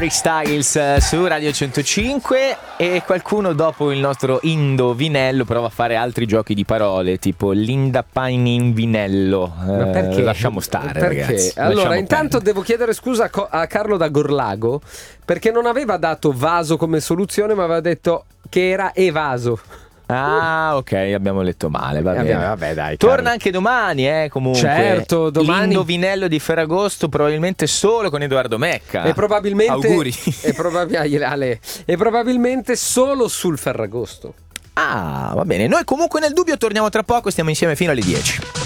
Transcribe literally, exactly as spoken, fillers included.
Harry Styles su Radio centocinque e qualcuno dopo il nostro indovinello prova a fare altri giochi di parole tipo l'indapaininvinello. Ma perché? Eh, lasciamo stare, perché? ragazzi. Allora, Lasciamo intanto perdere. devo chiedere scusa a Co- a Carlo da Gorlago perché non aveva dato vaso come soluzione, ma aveva detto che era evaso. Ah, ok, abbiamo letto male. Va Eh, bene. vabbè, dai, Torna Carlo. anche domani, eh, comunque. Certo, domani. L'indovinello di Ferragosto, probabilmente solo con Edoardo Mecca. E probabilmente Auguri. E, probabi- Ale, e probabilmente solo sul Ferragosto. Ah, va bene. Noi comunque nel dubbio torniamo tra poco, stiamo insieme fino alle dieci.